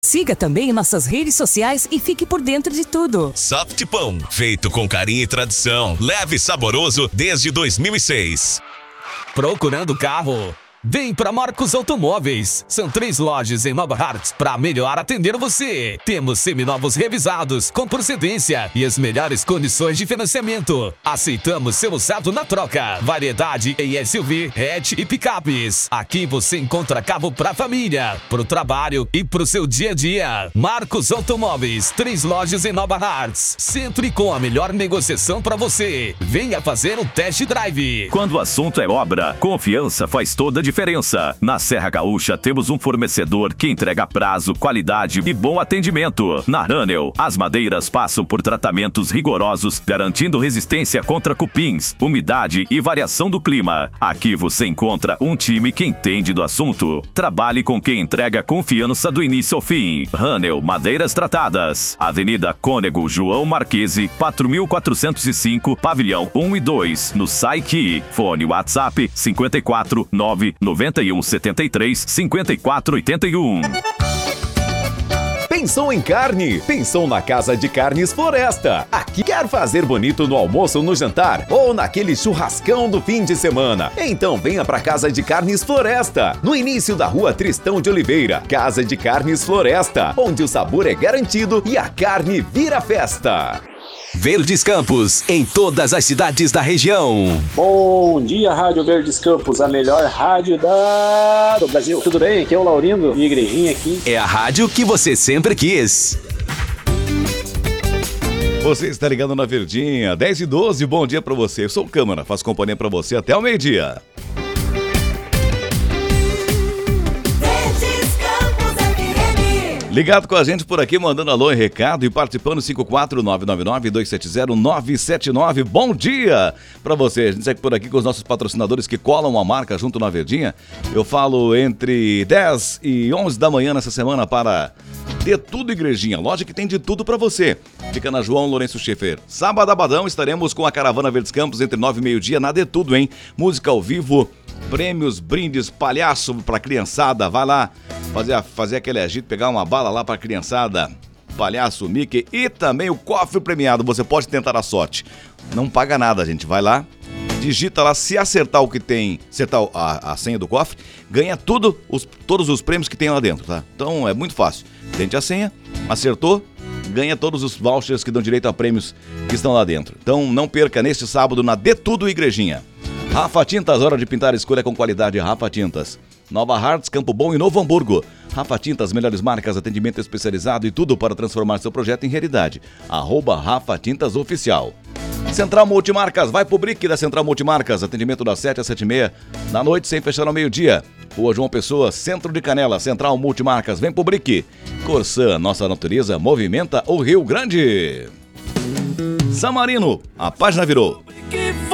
Siga também nossas redes sociais e fique por dentro de tudo. Soft Pão, feito com carinho e tradição, leve e saboroso desde 2006. Procurando carro? Vem para Marcos Automóveis. São 3 lojas em Nova Hartz para melhor atender você. Temos seminovos revisados com procedência e as melhores condições de financiamento. Aceitamos seu usado na troca. Variedade em SUV, hatch e picapes. Aqui você encontra carro para família, para o trabalho e para o seu dia a dia. Marcos Automóveis, 3 lojas em Nova Hartz. Sempre com a melhor negociação para você. Venha fazer um test drive. Quando o assunto é obra, confiança faz toda a diferença. Na Serra Gaúcha temos um fornecedor que entrega prazo, qualidade e bom atendimento. Na Ranel, as madeiras passam por tratamentos rigorosos, garantindo resistência contra cupins, umidade e variação do clima. Aqui você encontra um time que entende do assunto. Trabalhe com quem entrega confiança do início ao fim. Ranel Madeiras Tratadas. Avenida Cônego João Marquese, 4405, Pavilhão 1 e 2, no Saiki. Fone WhatsApp 54 9 91 73 54 81. Pensou em carne? Pensou na Casa de Carnes Floresta. Aqui quer fazer bonito no almoço ou no jantar? Ou naquele churrascão do fim de semana? Então venha pra Casa de Carnes Floresta, no início da Rua Tristão de Oliveira. Casa de Carnes Floresta, onde o sabor é garantido e a carne vira festa. Verdes Campos, em todas as cidades da região. Bom dia, Rádio Verdes Campos, a melhor rádio do Brasil. Tudo bem? Aqui é o Laurindo, minha igrejinha aqui. É a rádio que você sempre quis. Você está ligado na Verdinha, 10h12, bom dia pra você. Eu sou o Câmara, faço companhia pra você até o meio-dia. Ligado com a gente por aqui, mandando alô e recado e participando 54999-270-979. Bom dia pra você. A gente segue por aqui com os nossos patrocinadores que colam a marca junto na Verdinha. Eu falo entre 10 e 11 da manhã nessa semana para De Tudo Igrejinha, loja que tem de tudo pra você. Fica na João Lourenço Schaefer. Sabadão estaremos com a Caravana Verdes Campos entre 9 e meio-dia na De Tudo, hein? Música ao vivo, prêmios, brindes, palhaço pra criançada. Vai lá fazer aquele agito, pegar uma bala lá pra criançada, palhaço, Mickey e também o cofre premiado. Você pode tentar a sorte. Não paga nada, gente. Vai lá, digita lá, se acertar o que tem, acertar a senha do cofre, ganha todos os prêmios que tem lá dentro, tá? Então é muito fácil. Tente a senha, acertou, ganha todos os vouchers que dão direito a prêmios que estão lá dentro. Então não perca neste sábado na De Tudo Igrejinha. Rafa Tintas, hora de pintar, escolha com qualidade. Rafa Tintas. Nova Hartz, Campo Bom e Novo Hamburgo. Rafa Tintas, melhores marcas, atendimento especializado e tudo para transformar seu projeto em realidade. @Rafa Tintas Oficial. Central Multimarcas, vai pro Brick da Central Multimarcas. Atendimento das 7 às 7h30 da noite, sem fechar ao meio-dia. Rua João Pessoa, Centro de Canela. Central Multimarcas, vem pro Brick. Corsã, nossa natureza movimenta o Rio Grande. Samarino, a página virou.